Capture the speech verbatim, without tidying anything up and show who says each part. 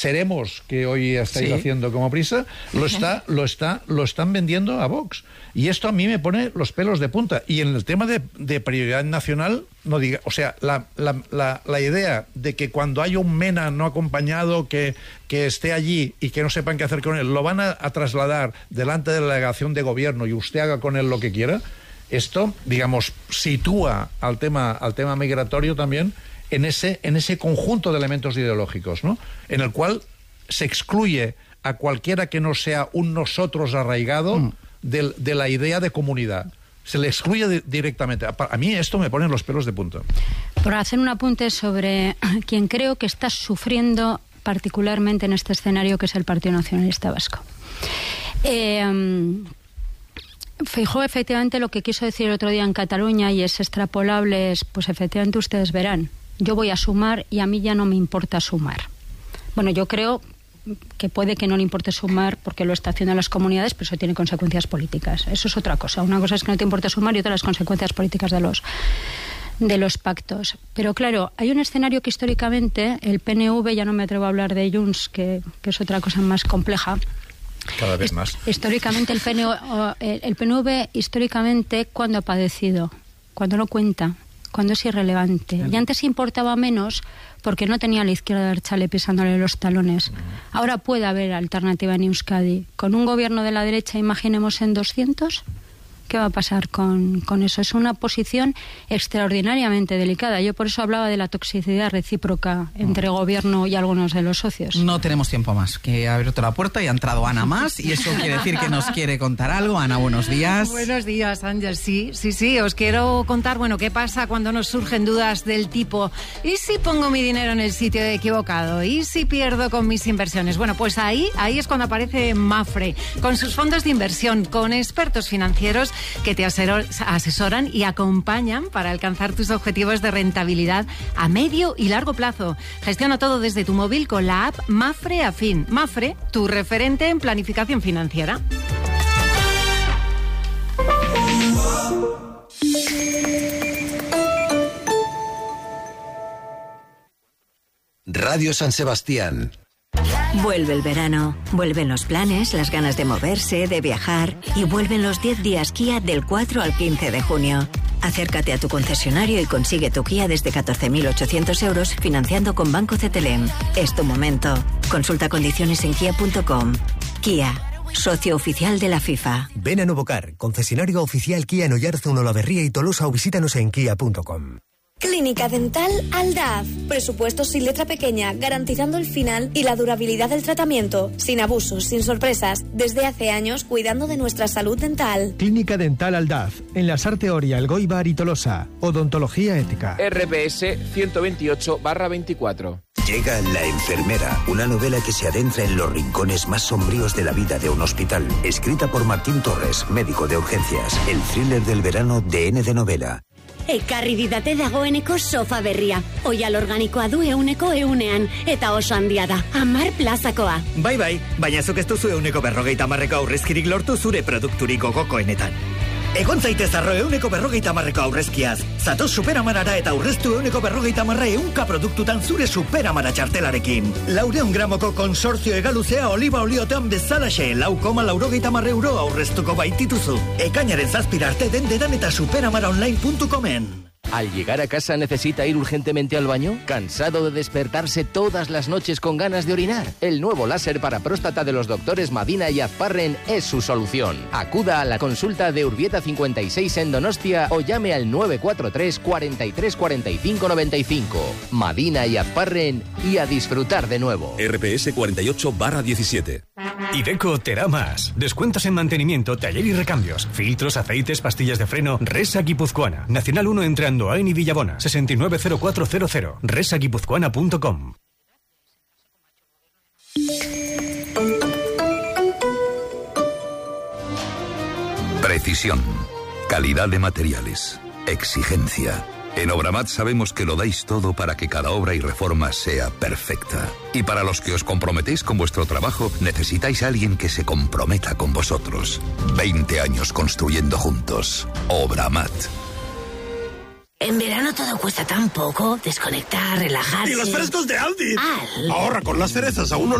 Speaker 1: seremos que hoy estáis sí. haciendo como Prisa, lo está, lo está, lo están vendiendo a Vox. Y esto a mí me pone los pelos de punta. Y en el tema de, de prioridad nacional, no diga, o sea, la, la, la, la idea de que cuando hay un MENA no acompañado que, que esté allí y que no sepan qué hacer con él, lo van a, a trasladar delante de la delegación de gobierno y usted haga con él lo que quiera, esto, digamos, sitúa al tema, al tema migratorio también en ese, en ese conjunto de elementos ideológicos, ¿no? En el cual se excluye a cualquiera que no sea un nosotros arraigado mm. de, de la idea de comunidad. Se le excluye de, directamente. A, a mí esto me pone los pelos de punta.
Speaker 2: Por hacer un apunte sobre quien creo que está sufriendo particularmente en este escenario, que es el Partido Nacionalista Vasco. Eh... Feijóo efectivamente lo que quiso decir el otro día en Cataluña, y es extrapolable, es, pues efectivamente ustedes verán, yo voy a sumar y a mí ya no me importa sumar. Bueno, yo creo que puede que no le importe sumar porque lo está haciendo en las comunidades, pero eso tiene consecuencias políticas. Eso es otra cosa. Una cosa es que no te importe sumar y otra las consecuencias políticas de los de los pactos. Pero claro, hay un escenario que históricamente el P N V, ya no me atrevo a hablar de Junts, que, que es otra cosa más compleja.
Speaker 1: Cada vez más.
Speaker 2: Históricamente el P N V, el P N V históricamente, ¿cuándo ha padecido? Cuando no cuenta, cuando es irrelevante. Y antes importaba menos porque no tenía a la izquierda Abertzale pisándole los talones. Ahora puede haber alternativa en Euskadi. Con un gobierno de la derecha, imaginemos en doscientos, ¿qué va a pasar con, con eso? Es una posición extraordinariamente delicada. Yo por eso hablaba de la toxicidad recíproca entre gobierno y algunos de los socios.
Speaker 3: No tenemos tiempo más, que ha abierto la puerta y ha entrado Ana más, y eso quiere decir que nos quiere contar algo. Ana, buenos días.
Speaker 4: Buenos días, Ángel. Sí, sí, sí, os quiero contar, bueno, qué pasa cuando nos surgen dudas del tipo, ¿y si pongo mi dinero en el sitio equivocado? ¿Y si pierdo con mis inversiones? Bueno, pues ahí, ahí es cuando aparece Mapfre, con sus fondos de inversión, con expertos financieros que te asesoran y acompañan para alcanzar tus objetivos de rentabilidad a medio y largo plazo. Gestiona todo desde tu móvil con la app Mapfre Afin. Mapfre, tu referente en planificación financiera.
Speaker 5: Radio San Sebastián.
Speaker 6: Vuelve el verano, vuelven los planes, las ganas de moverse, de viajar, y vuelven los diez días Kia del cuatro al quince de junio. Acércate a tu concesionario y consigue tu Kia desde catorce mil ochocientos euros financiando con Banco Cetelem. Es tu momento. Consulta condiciones en kia punto com. Kia, socio oficial de la FIFA.
Speaker 7: Ven a Novocar, concesionario oficial Kia en Oyarzun, Olavarría y Tolosa, o visítanos en kia punto com.
Speaker 8: Clínica Dental Aldaz. Presupuestos sin letra pequeña, garantizando el final y la durabilidad del tratamiento. Sin abusos, sin sorpresas. Desde hace años, cuidando de nuestra salud dental.
Speaker 9: Clínica Dental Aldaz. En la Sarteoria, Elgoibar y Tolosa. Odontología ética.
Speaker 10: R P S ciento veintiocho barra veinticuatro.
Speaker 5: Llega La enfermera, una novela que se adentra en los rincones más sombríos de la vida de un hospital. Escrita por Martín Torres, médico de urgencias. El thriller del verano de N de Novela.
Speaker 11: Ekarri didate dagoeneko sofa berria. Oial organikoa du euneko eunean. Eta oso handia da. Hamar plazakoa.
Speaker 12: Bai, bai. Baina zuk ez duzu euneko berrogeita hamarreko aurrezkirik lortu zure produkturik gogokoenetan. Egon zaitez arro euneko berrogeita hamarreko aurrezkiaz. Zatoz Superamarara eta aurreztu euneko berrogeita hamarra eunka produktutan zure Superamara txartelarekin. Laureun gramoko konsortzio egaluzea oliba oliotean bezalaxe. Lau koma laurogeita hamarra euro aurreztuko baitituzu. Ekainaren zazpira arte den dedan eta superamaraonline punto comen.
Speaker 13: ¿Al llegar a casa necesita ir urgentemente al baño? ¿Cansado de despertarse todas las noches con ganas de orinar? El nuevo láser para próstata de los doctores Madina y Azparren es su solución. Acuda a la consulta de Urbieta cincuenta y seis en Donostia o llame al nueve cuatro tres, cuarenta y tres, cuarenta y cinco, noventa y cinco. Madina y Azparren, y a disfrutar de nuevo.
Speaker 14: R P S cuarenta y ocho barra diecisiete.
Speaker 15: Iveco te da más. Descuentos en mantenimiento, taller y recambios. Filtros, aceites, pastillas de freno. Resa Guipuzcoana. Nacional uno entre Andoain y Villabona. sesenta y nueve cero cuatro cero cero. resa guipuzcoana punto com.
Speaker 16: Precisión. Calidad de materiales. Exigencia. En Obramat sabemos que lo dais todo para que cada obra y reforma sea perfecta. Y para los que os comprometéis con vuestro trabajo, necesitáis a alguien que se comprometa con vosotros. veinte años construyendo juntos. Obramat.
Speaker 17: En verano todo cuesta tan poco. Desconectar, relajarse.
Speaker 18: ¡Y los frescos de Aldi!
Speaker 17: Al.
Speaker 18: Ahorra con las cerezas a uno